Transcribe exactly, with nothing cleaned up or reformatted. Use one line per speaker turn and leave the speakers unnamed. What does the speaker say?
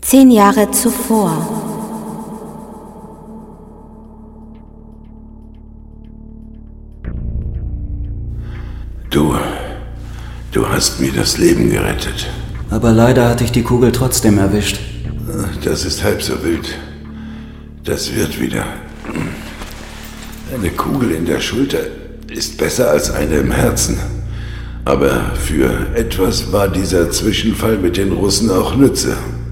Zehn Jahre zuvor.
Du, du hast mir das Leben gerettet.
Aber leider hatte ich die Kugel trotzdem erwischt.
Das ist halb so wild. Das wird wieder. Eine Kugel in der Schulter ist besser als eine im Herzen. Aber für etwas war dieser Zwischenfall mit den Russen auch Nütze.